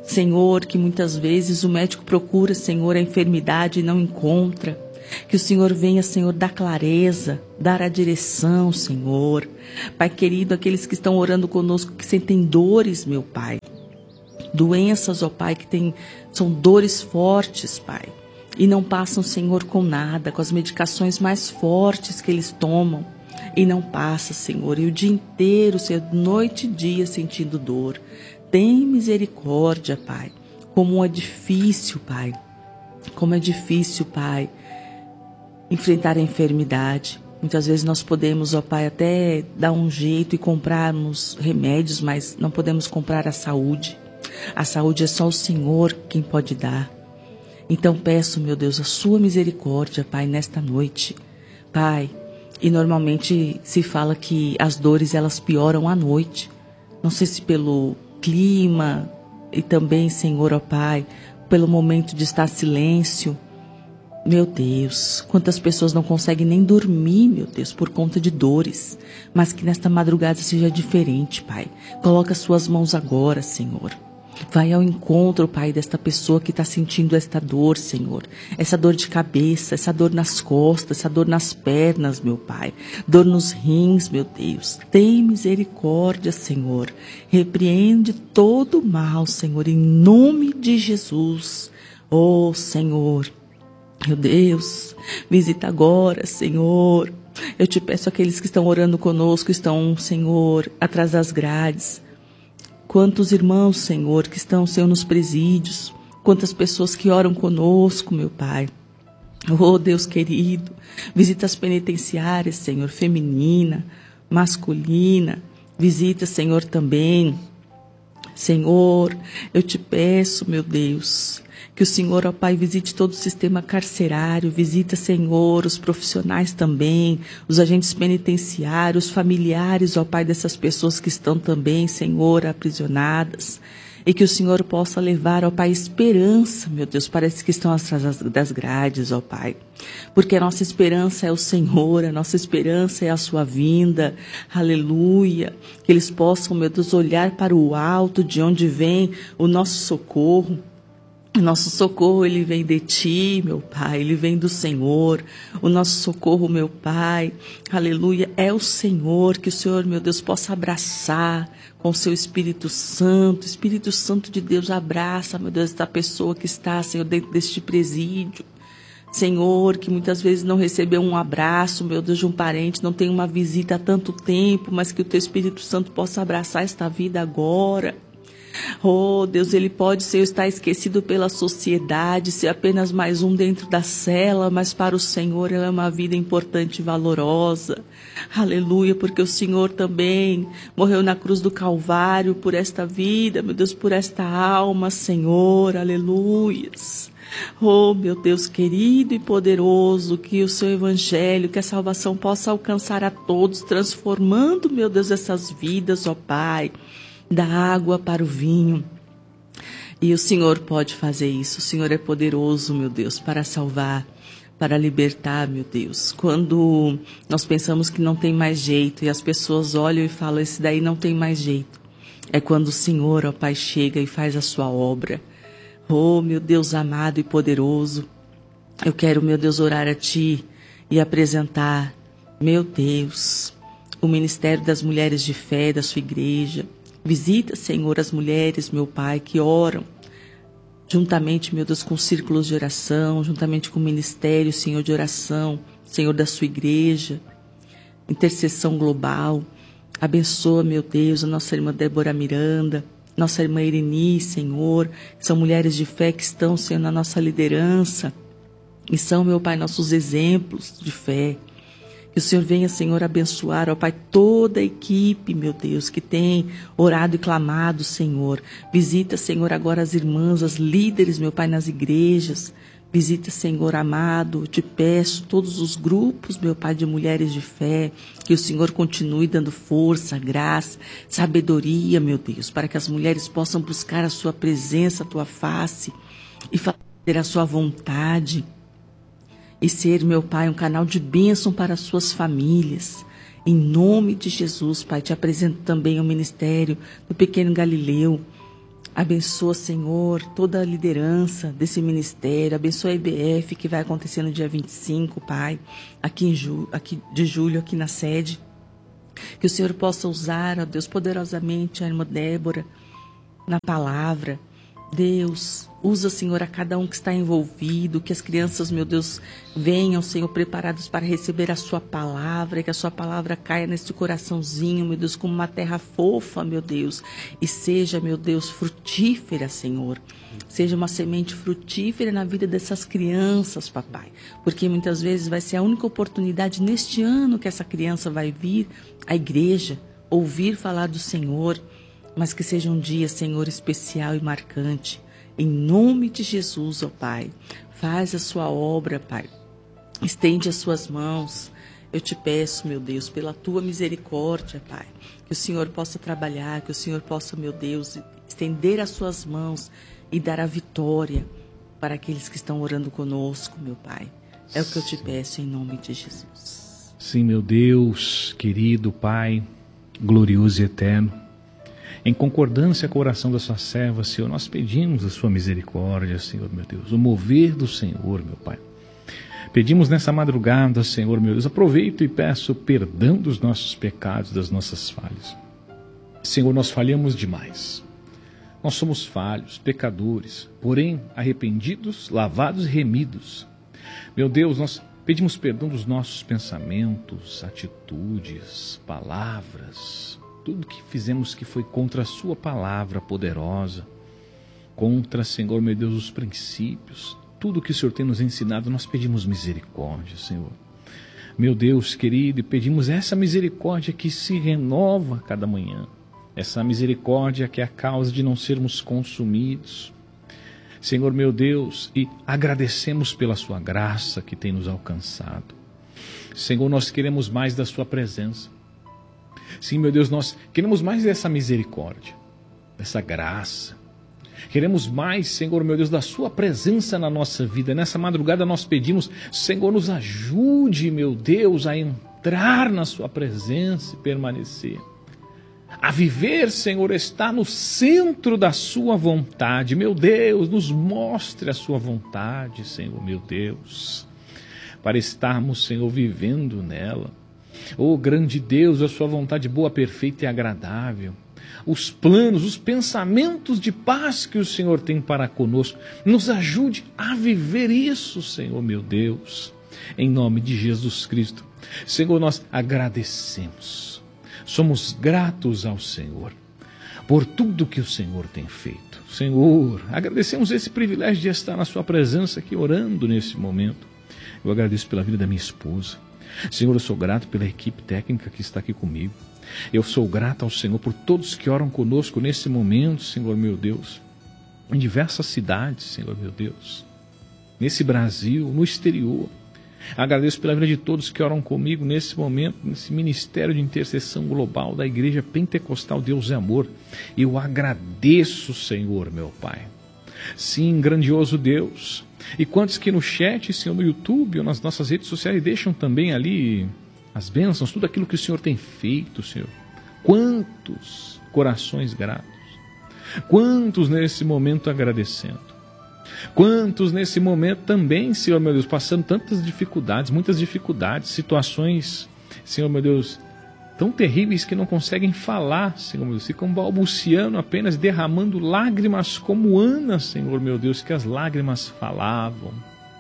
Senhor, que muitas vezes o médico procura, Senhor, a enfermidade e não encontra. Que o Senhor venha, Senhor, dar clareza, dar a direção, Senhor. Pai querido, aqueles que estão orando conosco, que sentem dores, meu Pai. Doenças, ó Pai, são dores fortes, Pai. E não passam, Senhor, com nada, com as medicações mais fortes que eles tomam. E não passa, Senhor. E o dia inteiro, Senhor, noite e dia sentindo dor. Tem misericórdia, Pai. Como é difícil, Pai. Como é difícil, Pai, enfrentar a enfermidade. Muitas vezes nós podemos, ó Pai, até dar um jeito e comprarmos remédios, mas não podemos comprar a saúde. A saúde é só o Senhor quem pode dar. Então peço, meu Deus, a sua misericórdia, Pai, nesta noite. Pai, e normalmente se fala que as dores elas pioram à noite. Não sei se pelo clima e também, Senhor, ó Pai, pelo momento de estar silêncio. Meu Deus, quantas pessoas não conseguem nem dormir, meu Deus, por conta de dores. Mas que nesta madrugada seja diferente, Pai. Coloca as suas mãos agora, Senhor. Vai ao encontro, Pai, desta pessoa que está sentindo esta dor, Senhor. Essa dor de cabeça, essa dor nas costas, essa dor nas pernas, meu Pai. Dor nos rins, meu Deus. Tem misericórdia, Senhor. Repreende todo o mal, Senhor, em nome de Jesus. Oh, Senhor. Meu Deus, visita agora, Senhor. Eu te peço aqueles que estão orando conosco, estão, Senhor, atrás das grades. Quantos irmãos, Senhor, que estão, Senhor, nos presídios. Quantas pessoas que oram conosco, meu Pai. Oh, Deus querido, visita as penitenciárias, Senhor, feminina, masculina. Visita, Senhor, também. Senhor, eu te peço, meu Deus, que o Senhor, ó Pai, visite todo o sistema carcerário, visita, Senhor, os profissionais também, os agentes penitenciários, os familiares, ó Pai, dessas pessoas que estão também, Senhor, aprisionadas. E que o Senhor possa levar, ó Pai, esperança, meu Deus, para esses que estão atrás das grades, ó Pai. Porque a nossa esperança é o Senhor, a nossa esperança é a sua vinda. Aleluia. Que eles possam, meu Deus, olhar para o alto, de onde vem o nosso socorro. O nosso socorro, ele vem de ti, meu Pai, ele vem do Senhor. O nosso socorro, meu Pai, aleluia, é o Senhor. Que o Senhor, meu Deus, possa abraçar com o seu Espírito Santo. Espírito Santo de Deus, abraça, meu Deus, esta pessoa que está, Senhor, dentro deste presídio. Senhor, que muitas vezes não recebeu um abraço, meu Deus, de um parente, não tem uma visita há tanto tempo, mas que o teu Espírito Santo possa abraçar esta vida agora. Oh, Deus, ele pode ser estar esquecido pela sociedade, ser apenas mais um dentro da cela, mas para o Senhor ela é uma vida importante e valorosa. Aleluia, porque o Senhor também morreu na cruz do Calvário por esta vida, meu Deus, por esta alma, Senhor, aleluias. Oh, meu Deus querido e poderoso, que o seu evangelho, que a salvação possa alcançar a todos, transformando, meu Deus, essas vidas, ó Pai, da água para o vinho. E o Senhor pode fazer isso. O Senhor é poderoso, meu Deus, para salvar, para libertar, meu Deus. Quando nós pensamos que não tem mais jeito e as pessoas olham e falam, esse daí não tem mais jeito, é quando o Senhor, ó Pai, chega e faz a sua obra. Oh, meu Deus amado e poderoso, eu quero, meu Deus, orar a Ti e apresentar, meu Deus, o ministério das mulheres de fé da sua igreja. Visita, Senhor, as mulheres, meu Pai, que oram, juntamente, meu Deus, com círculos de oração, juntamente com o ministério, Senhor, de oração, Senhor, da sua igreja, intercessão global. Abençoa, meu Deus, a nossa irmã Débora Miranda, nossa irmã Ireni, Senhor, que são mulheres de fé que estão, Senhor, na nossa liderança e são, meu Pai, nossos exemplos de fé. Que o Senhor venha, Senhor, abençoar, ó Pai, toda a equipe, meu Deus, que tem orado e clamado, Senhor. Visita, Senhor, agora as irmãs, as líderes, meu Pai, nas igrejas. Visita, Senhor amado, te peço, todos os grupos, meu Pai, de mulheres de fé. Que o Senhor continue dando força, graça, sabedoria, meu Deus, para que as mulheres possam buscar a sua presença, a tua face e fazer a sua vontade. E ser, meu Pai, um canal de bênção para as suas famílias. Em nome de Jesus, Pai, te apresento também o ministério do pequeno Galileu. Abençoa, Senhor, toda a liderança desse ministério. Abençoa a IBF que vai acontecer no dia 25, Pai, aqui de julho, aqui na sede. Que o Senhor possa usar, ó Deus, poderosamente a irmã Débora na palavra. Deus, usa, Senhor, a cada um que está envolvido, que as crianças, meu Deus, venham, Senhor, preparados para receber a sua palavra, que a sua palavra caia nesse coraçãozinho, meu Deus, como uma terra fofa, meu Deus, e seja, meu Deus, frutífera, Senhor. Seja uma semente frutífera na vida dessas crianças, papai, porque muitas vezes vai ser a única oportunidade neste ano que essa criança vai vir à igreja, ouvir falar do Senhor, mas que seja um dia, Senhor, especial e marcante. Em nome de Jesus, ó Pai, faz a sua obra, Pai. Estende as suas mãos. Eu te peço, meu Deus, pela tua misericórdia, Pai, que o Senhor possa trabalhar, que o Senhor possa, meu Deus, estender as suas mãos e dar a vitória para aqueles que estão orando conosco, meu Pai. É o que eu te peço em nome de Jesus. Sim, meu Deus, querido Pai, glorioso e eterno. Em concordância com a oração da sua serva, Senhor, nós pedimos a sua misericórdia, Senhor, meu Deus, o mover do Senhor, meu Pai. Pedimos nessa madrugada, Senhor, meu Deus, aproveito e peço perdão dos nossos pecados, das nossas falhas. Senhor, nós falhamos demais. Nós somos falhos, pecadores, porém arrependidos, lavados e remidos. Meu Deus, nós pedimos perdão dos nossos pensamentos, atitudes, palavras, tudo que fizemos que foi contra a sua palavra poderosa, contra, Senhor, meu Deus, os princípios, tudo que o Senhor tem nos ensinado, nós pedimos misericórdia, Senhor. Meu Deus querido, e pedimos essa misericórdia que se renova a cada manhã, essa misericórdia que é a causa de não sermos consumidos. Senhor, meu Deus, e agradecemos pela sua graça que tem nos alcançado. Senhor, nós queremos mais da sua presença. Sim, meu Deus, nós queremos mais dessa misericórdia, dessa graça. Queremos mais, Senhor, meu Deus, da sua presença na nossa vida. Nessa madrugada nós pedimos, Senhor, nos ajude, meu Deus, a entrar na sua presença e permanecer. A viver, Senhor, estar no centro da sua vontade. Meu Deus, nos mostre a sua vontade, Senhor, meu Deus, para estarmos, Senhor, vivendo nela. Oh, grande Deus, a sua vontade boa, perfeita e agradável. Os planos, os pensamentos de paz que o Senhor tem para conosco. Nos ajude a viver isso, Senhor, meu Deus. Em nome de Jesus Cristo. Senhor, nós agradecemos. Somos gratos ao Senhor por tudo que o Senhor tem feito. Senhor, agradecemos esse privilégio de estar na sua presença aqui orando nesse momento. Eu agradeço pela vida da minha esposa. Senhor, eu sou grato pela equipe técnica que está aqui comigo. Eu sou grato ao Senhor por todos que oram conosco nesse momento, Senhor, meu Deus, em diversas cidades, Senhor, meu Deus, nesse Brasil, no exterior. Agradeço pela vida de todos que oram comigo nesse momento, nesse ministério de intercessão global da Igreja Pentecostal Deus é Amor. Eu agradeço, Senhor, meu Pai. Sim, grandioso Deus. E quantos que no chat, Senhor, no YouTube ou nas nossas redes sociais deixam também ali as bênçãos, tudo aquilo que o Senhor tem feito, Senhor. Quantos corações gratos. Quantos nesse momento agradecendo. Quantos nesse momento também, Senhor, meu Deus, passando tantas dificuldades, muitas dificuldades, situações, Senhor, meu Deus, tão terríveis que não conseguem falar, Senhor, meu Deus, ficam balbuciando apenas, derramando lágrimas como Ana, Senhor, meu Deus, que as lágrimas falavam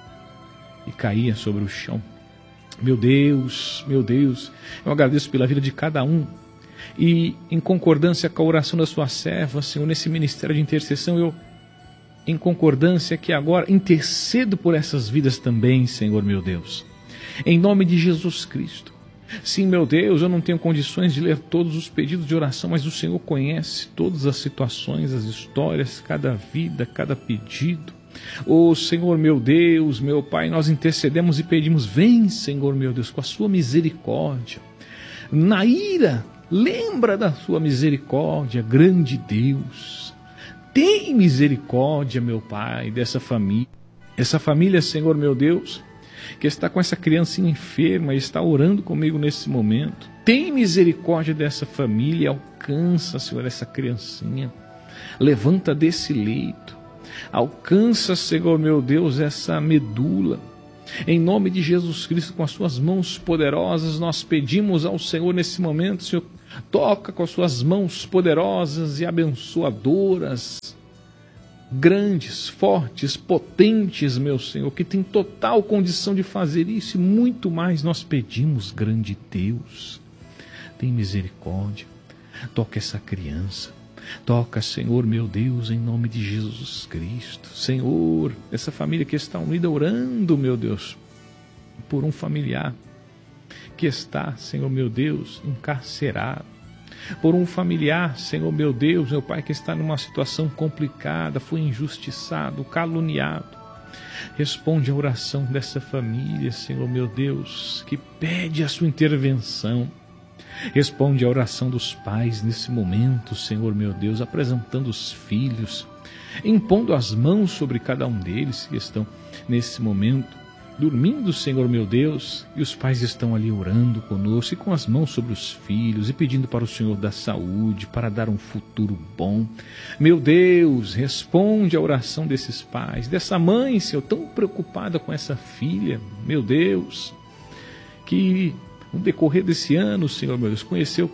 e caíam sobre o chão. Meu Deus, eu agradeço pela vida de cada um e em concordância com a oração da sua serva, Senhor, nesse ministério de intercessão, eu em concordância que agora intercedo por essas vidas também, Senhor, meu Deus, em nome de Jesus Cristo. Sim, meu Deus, eu não tenho condições de ler todos os pedidos de oração, mas o Senhor conhece todas as situações, as histórias, cada vida, cada pedido. Oh, Senhor, meu Deus, meu Pai, nós intercedemos e pedimos, vem, Senhor, meu Deus, com a sua misericórdia. Na ira, lembra da sua misericórdia, grande Deus. Tem misericórdia, meu Pai, dessa família. Essa família, Senhor, meu Deus, que está com essa criancinha enferma e está orando comigo nesse momento. Tem misericórdia dessa família, alcança, Senhor, essa criancinha. Levanta desse leito. Alcança, Senhor meu Deus, essa medula. Em nome de Jesus Cristo, com as suas mãos poderosas, nós pedimos ao Senhor nesse momento, Senhor, toca com as suas mãos poderosas e abençoadoras, grandes, fortes, potentes, meu Senhor, que tem total condição de fazer isso e muito mais nós pedimos, grande Deus. Tem misericórdia, toca essa criança. Toca, Senhor, meu Deus, em nome de Jesus Cristo. Senhor, essa família que está unida orando, meu Deus, por um familiar que está, Senhor, meu Deus, encarcerado. Por um familiar, Senhor, meu Deus, meu Pai, que está numa situação complicada, foi injustiçado, caluniado. Responde a oração dessa família, Senhor, meu Deus, que pede a sua intervenção. Responde a oração dos pais nesse momento, Senhor meu Deus, apresentando os filhos, impondo as mãos sobre cada um deles que estão nesse momento, dormindo, Senhor meu Deus, e os pais estão ali orando conosco e com as mãos sobre os filhos e pedindo para o Senhor dar saúde, para dar um futuro bom. Meu Deus, responde a oração desses pais, dessa mãe, Senhor, tão preocupada com essa filha, meu Deus, que no decorrer desse ano, Senhor meu Deus, conheceu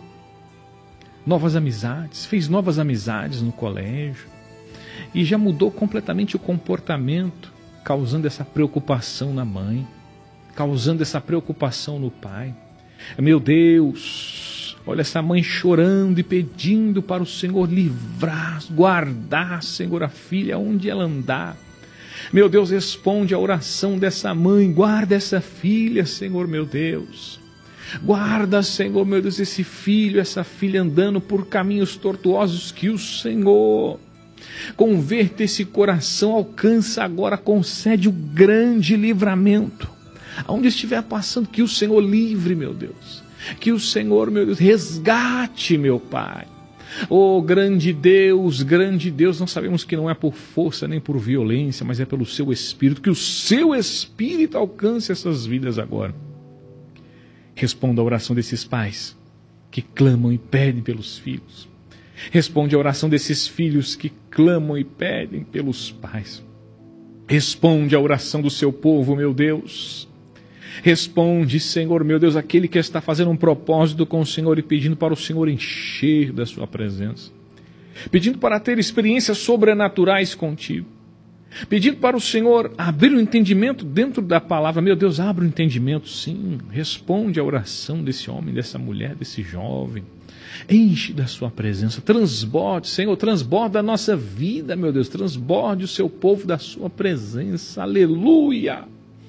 novas amizades, fez novas amizades no colégio e já mudou completamente o comportamento, causando essa preocupação na mãe, causando essa preocupação no pai. Meu Deus, olha essa mãe chorando e pedindo para o Senhor livrar, guardar, Senhor, a filha onde ela andar. Meu Deus, responde a oração dessa mãe, guarda essa filha, Senhor meu Deus. Guarda, Senhor, meu Deus, esse filho, essa filha andando por caminhos tortuosos, que o Senhor converta esse coração, alcança agora, concede o grande livramento. Aonde estiver passando, que o Senhor livre, meu Deus. Que o Senhor, meu Deus, resgate, meu Pai. Oh, grande Deus, nós sabemos que não é por força nem por violência, mas é pelo seu Espírito, que o seu Espírito alcance essas vidas agora. Responda a oração desses pais que clamam e pedem pelos filhos. Responde a oração desses filhos que clamam e pedem pelos pais. Responde a oração do seu povo, meu Deus. Responde, Senhor, meu Deus, aquele que está fazendo um propósito com o Senhor e pedindo para o Senhor encher da sua presença. Pedindo para ter experiências sobrenaturais contigo. Pedindo para o Senhor abrir o entendimento dentro da palavra. Meu Deus, abre o entendimento, sim. Responde a oração desse homem, dessa mulher, desse jovem. Enche da sua presença. Transborde, Senhor, transborda a nossa vida, meu Deus. Transborde o seu povo da sua presença. Aleluia.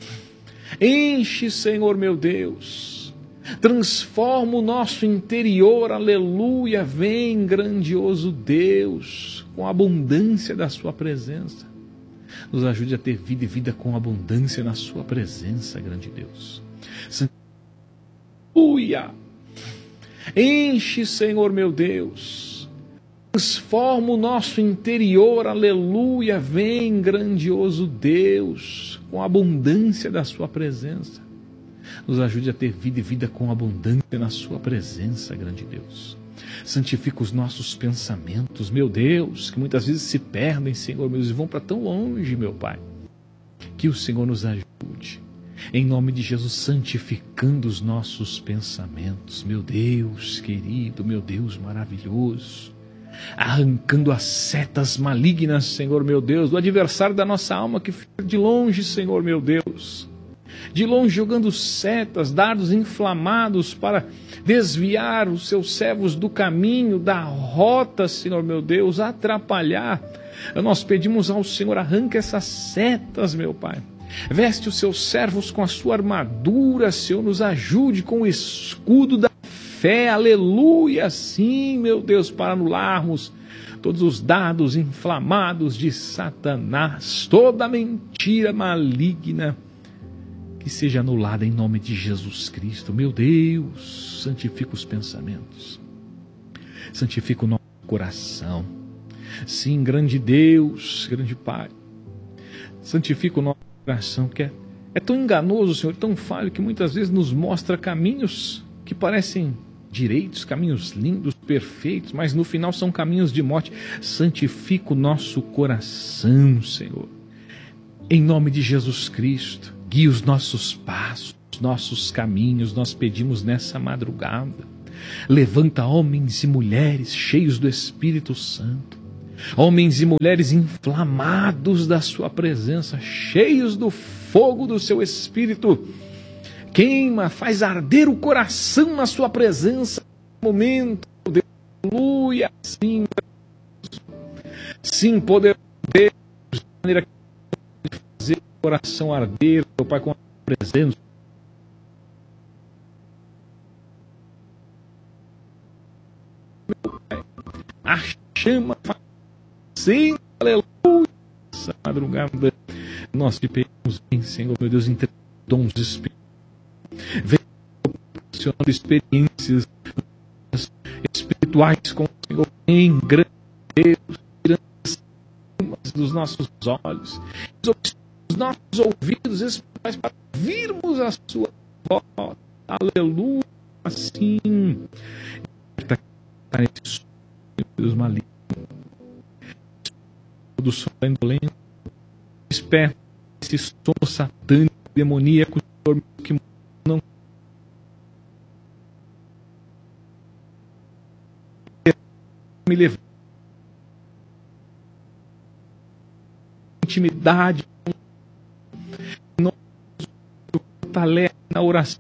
Enche, Senhor, meu Deus. Transforma o nosso interior. Aleluia. Vem, grandioso Deus, com a abundância da sua presença. Nos ajude a ter vida e vida com abundância na sua presença, grande Deus. Aleluia! Enche, Senhor meu Deus. Transforma o nosso interior, aleluia. Vem, grandioso Deus, com a abundância da sua presença. Nos ajude a ter vida e vida com abundância na sua presença, grande Deus. Santifica os nossos pensamentos, meu Deus, que muitas vezes se perdem, Senhor, meu Deus, e vão para tão longe, meu Pai. Que o Senhor nos ajude, em nome de Jesus, santificando os nossos pensamentos, meu Deus querido, meu Deus maravilhoso, arrancando as setas malignas, Senhor, meu Deus, do adversário da nossa alma que fica de longe, Senhor, meu Deus. De longe jogando setas, dardos inflamados para desviar os seus servos do caminho, da rota, Senhor meu Deus, atrapalhar. Nós pedimos ao Senhor, arranca essas setas, meu Pai. Veste os seus servos com a sua armadura, Senhor, nos ajude com o escudo da fé, aleluia, sim, meu Deus, para anularmos todos os dardos inflamados de Satanás, toda mentira maligna, que seja anulada em nome de Jesus Cristo. Meu Deus, santifica os pensamentos, santifica o nosso coração. Sim, grande Deus, grande Pai, santifica o nosso coração, que é tão enganoso, Senhor, tão falho, que muitas vezes nos mostra caminhos que parecem direitos, caminhos lindos, perfeitos, mas no final são caminhos de morte. Santifica o nosso coração, Senhor. Em nome de Jesus Cristo, guia os nossos passos, nossos caminhos, nós pedimos nessa madrugada. Levanta homens e mulheres cheios do Espírito Santo, homens e mulheres inflamados da sua presença, cheios do fogo do seu Espírito. Queima, faz arder o coração na sua presença no momento. Aleluia. Sim, poder de maneira que fazer o coração arder, meu Pai, com a presença. Meu Pai, a chama sempre, aleluia. Essa madrugada nós te pedimos, Senhor, meu Deus, entre dons espirituais. Vem proporcionando experiências espirituais com o Senhor em grande Deus, tirando as dos nossos olhos, os nossos ouvidos espirituais para ouvirmos a sua voz. Aleluia. Assim, Deus maligno, do sono indolente, desperta esse sono satânico, demoníaco, que não me leva intimidade, não fortalece na oração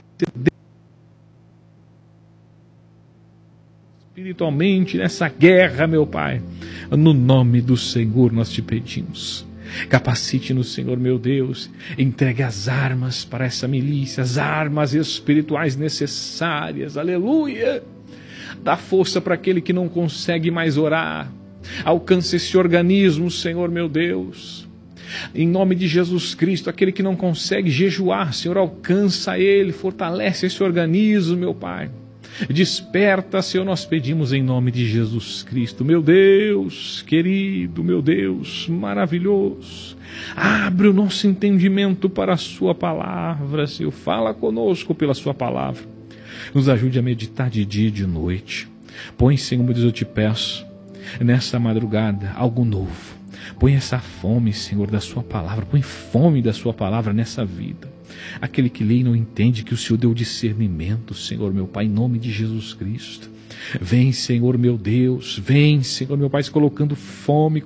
espiritualmente nessa guerra, meu Pai. No nome do Senhor nós te pedimos. Capacite-nos, Senhor, meu Deus. Entregue as armas para essa milícia, as armas espirituais necessárias. Aleluia! Dá força para aquele que não consegue mais orar. Alcance esse organismo, Senhor, meu Deus. Em nome de Jesus Cristo, aquele que não consegue jejuar, Senhor, alcança ele, fortalece esse organismo, meu Pai. Desperta, Senhor, nós pedimos em nome de Jesus Cristo. Meu Deus querido, meu Deus maravilhoso, abre o nosso entendimento para a sua palavra, Senhor. Fala conosco pela sua palavra. Nos ajude a meditar de dia e de noite. Põe, Senhor, meu Deus, eu te peço, nessa madrugada, algo novo. Põe essa fome, Senhor, da sua palavra. Põe fome da sua palavra nessa vida. Aquele que lê e não entende, que o Senhor deu discernimento, Senhor, meu Pai, em nome de Jesus Cristo. Vem, Senhor, meu Deus, vem, Senhor, meu Pai, colocando fome,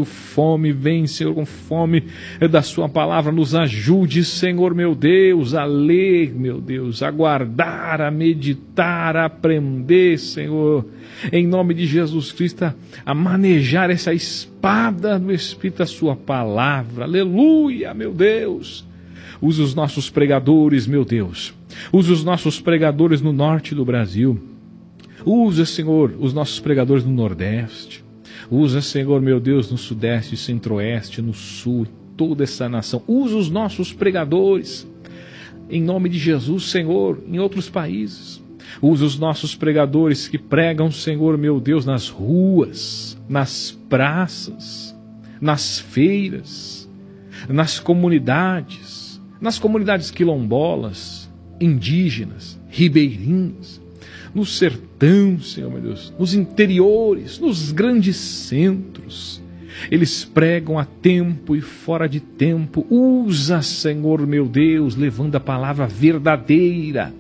vem, Senhor, com fome da sua palavra, nos ajude, Senhor, meu Deus, a ler, meu Deus, a guardar, a meditar, a aprender, Senhor, em nome de Jesus Cristo, a manejar essa espada do Espírito da sua palavra. Aleluia, meu Deus. Usa os nossos pregadores, meu Deus. Usa os nossos pregadores no norte do Brasil. Usa, Senhor, os nossos pregadores no Nordeste. Usa, Senhor, meu Deus, no Sudeste, Centro-Oeste, no Sul, toda essa nação. Usa os nossos pregadores, em nome de Jesus, Senhor, em outros países. Usa os nossos pregadores que pregam, Senhor, meu Deus, nas ruas, nas praças, nas feiras, nas comunidades quilombolas, indígenas, ribeirinhas, no sertão, Senhor, meu Deus, nos interiores, nos grandes centros. Eles pregam a tempo e fora de tempo. Usa, Senhor, meu Deus, levando a palavra verdadeira,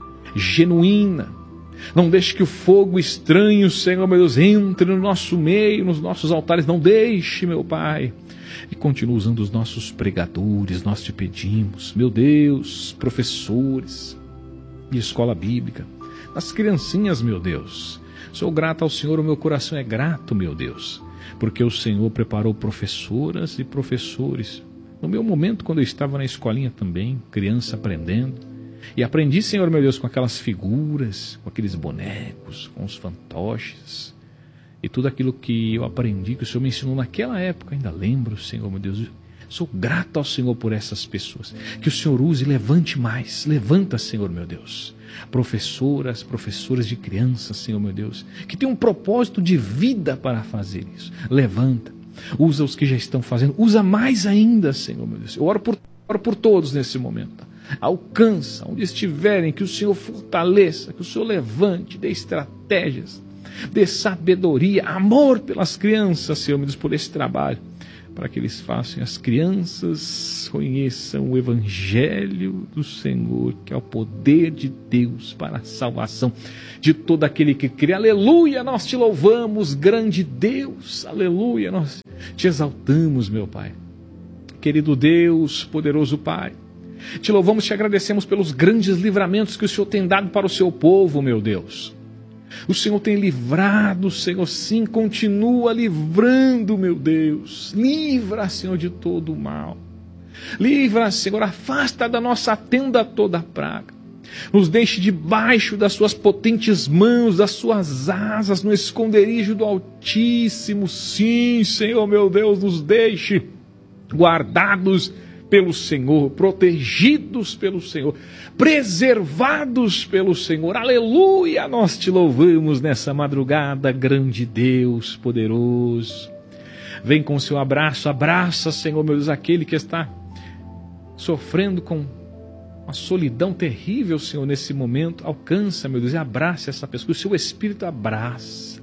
genuína. Não deixe que o fogo estranho, Senhor, meu Deus, entre no nosso meio, nos nossos altares. Não deixe, meu Pai. E continua usando os nossos pregadores, nós te pedimos, meu Deus, professores de escola bíblica, as criancinhas, meu Deus. Sou grato ao Senhor, o meu coração é grato, meu Deus, porque o Senhor preparou professoras e professores. No meu momento, quando eu estava na escolinha também, criança aprendendo, e aprendi, Senhor, meu Deus, com aquelas figuras, com aqueles bonecos, com os fantoches, e tudo aquilo que eu aprendi, que o Senhor me ensinou naquela época, ainda lembro, Senhor, meu Deus. Sou grato ao Senhor por essas pessoas. Que o Senhor use e levante mais. Levanta, Senhor, meu Deus. Professoras, professores de crianças, Senhor, meu Deus, que tem um propósito de vida para fazer isso. Levanta. Usa os que já estão fazendo. Usa mais ainda, Senhor, meu Deus. Eu oro por todos nesse momento. Alcança onde estiverem, que o Senhor fortaleça, que o Senhor levante, dê estratégias, dê sabedoria, amor pelas crianças, Senhor, meu Deus, por esse trabalho, para que eles façam, as crianças conheçam o Evangelho do Senhor, que é o poder de Deus para a salvação de todo aquele que crê. Aleluia, nós te louvamos, grande Deus, aleluia, nós te exaltamos, meu Pai. Querido Deus, poderoso Pai, te louvamos, te agradecemos pelos grandes livramentos que o Senhor tem dado para o seu povo, meu Deus. O Senhor tem livrado, Senhor, sim, continua livrando, meu Deus. Livra, Senhor, de todo o mal. Livra, Senhor, afasta da nossa tenda toda a praga. Nos deixe debaixo das suas potentes mãos, das suas asas, no esconderijo do Altíssimo. Sim, Senhor, meu Deus, nos deixe guardados pelo Senhor, protegidos pelo Senhor, preservados pelo Senhor. Aleluia, nós te louvamos nessa madrugada, grande Deus poderoso. Vem com o seu abraço, abraça, Senhor, meu Deus, aquele que está sofrendo com uma solidão terrível, Senhor, nesse momento. Alcança, meu Deus, e abraça essa pessoa, que o seu Espírito abraça,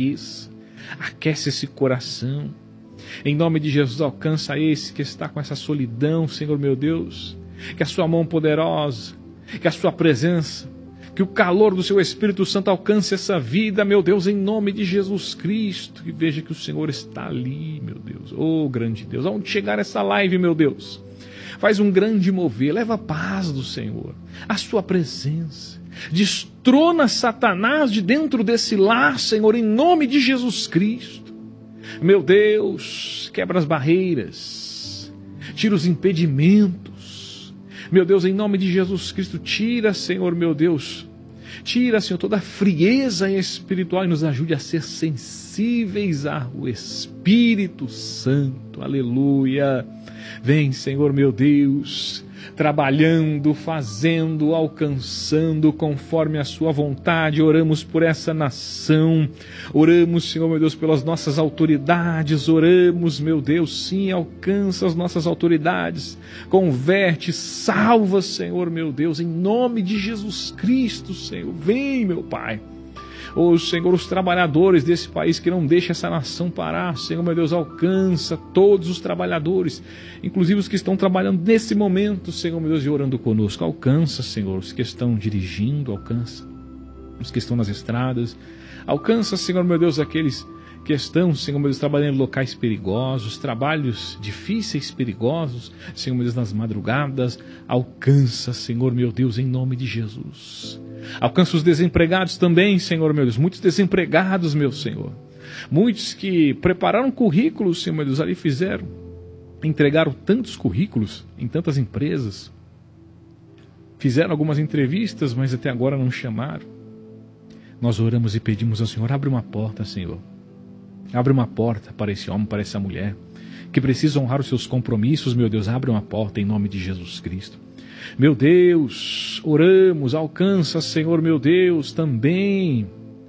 aquece esse coração. Em nome de Jesus, alcança esse que está com essa solidão, Senhor meu Deus, que a sua mão poderosa, que a sua presença, que o calor do seu Espírito Santo alcance essa vida, meu Deus, em nome de Jesus Cristo, e veja que o Senhor está ali, meu Deus, oh grande Deus, aonde chegar essa live, meu Deus, faz um grande mover, leva a paz do Senhor, a sua presença, destrona Satanás de dentro desse lar, Senhor, em nome de Jesus Cristo. Meu Deus, quebra as barreiras, tira os impedimentos, meu Deus, em nome de Jesus Cristo, tira, Senhor, meu Deus, tira, Senhor, toda a frieza espiritual e nos ajude a ser sensíveis ao Espírito Santo, aleluia. Vem, Senhor, meu Deus, trabalhando, fazendo, alcançando conforme a sua vontade. Oramos por essa nação, oramos, Senhor, meu Deus, pelas nossas autoridades, oramos, meu Deus, sim, alcança as nossas autoridades, converte, salva, Senhor, meu Deus, em nome de Jesus Cristo, Senhor, vem, meu Pai. Oh, Senhor, os trabalhadores desse país que não deixam essa nação parar, Senhor, meu Deus, alcança todos os trabalhadores, inclusive os que estão trabalhando nesse momento, Senhor, meu Deus, e orando conosco. Alcança, Senhor, os que estão dirigindo, alcança os que estão nas estradas, alcança, Senhor, meu Deus, aqueles que estão, Senhor, meu Deus, trabalhando em locais perigosos, trabalhos difíceis, perigosos, Senhor, meu Deus, nas madrugadas. Alcança, Senhor, meu Deus, em nome de Jesus. Alcança os desempregados também, Senhor, meu Deus, muitos desempregados, meu Senhor, muitos que prepararam currículos, Senhor, meu Deus, ali entregaram tantos currículos em tantas empresas, fizeram algumas entrevistas, mas até agora não chamaram. Nós oramos e pedimos ao Senhor, abre uma porta, Senhor, abre uma porta para esse homem, para essa mulher, que precisa honrar os seus compromissos, meu Deus, abre uma porta em nome de Jesus Cristo. Meu Deus, oramos, alcança, Senhor, meu Deus, também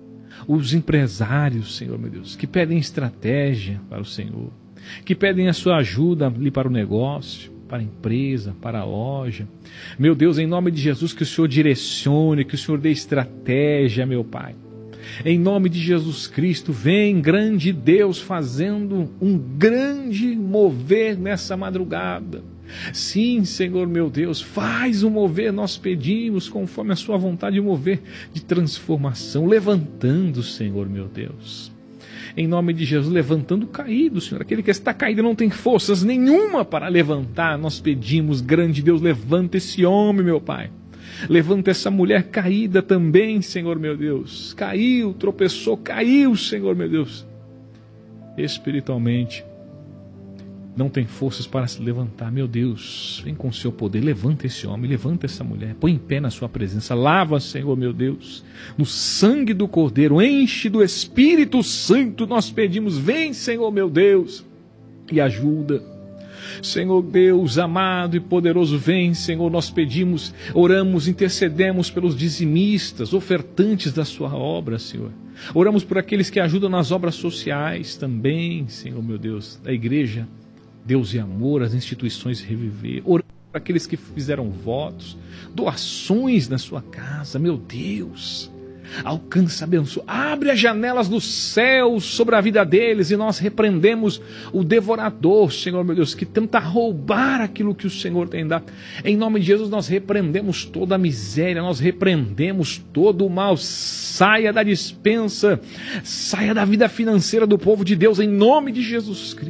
os empresários, Senhor, meu Deus, que pedem estratégia para o Senhor, que pedem a sua ajuda ali para o negócio, para a empresa, para a loja. Meu Deus, em nome de Jesus, que o Senhor direcione, que o Senhor dê estratégia, meu Pai. Em nome de Jesus Cristo, vem, grande Deus, fazendo um grande mover nessa madrugada. Sim, Senhor, meu Deus, faz um mover, nós pedimos, conforme a sua vontade, um mover de transformação, levantando, Senhor, meu Deus. Em nome de Jesus, levantando o caído, Senhor, aquele que está caído não tem forças nenhuma para levantar, nós pedimos, grande Deus, levanta esse homem, meu Pai. Levanta essa mulher caída também, Senhor, meu Deus. Caiu, tropeçou, caiu, Senhor, meu Deus. Espiritualmente, não tem forças para se levantar. Meu Deus, vem com o seu poder, levanta esse homem, levanta essa mulher, põe em pé na sua presença, lava, Senhor, meu Deus, no sangue do Cordeiro, enche do Espírito Santo, nós pedimos, vem, Senhor, meu Deus, e ajuda. Senhor Deus amado e poderoso, vem, Senhor, nós pedimos, oramos, intercedemos pelos dizimistas, ofertantes da sua obra, Senhor. Oramos por aqueles que ajudam nas obras sociais também, Senhor, meu Deus, da igreja Deus e Amor, as instituições Reviver. para aqueles que fizeram votos, doações na sua casa, meu Deus. Alcança, abençoa, abre as janelas dos céus sobre a vida deles e nós repreendemos o devorador, Senhor meu Deus, que tenta roubar aquilo que o Senhor tem dado. Em nome de Jesus nós repreendemos toda a miséria, nós repreendemos todo o mal. Saia da despensa, saia da vida financeira do povo de Deus, em nome de Jesus Cristo.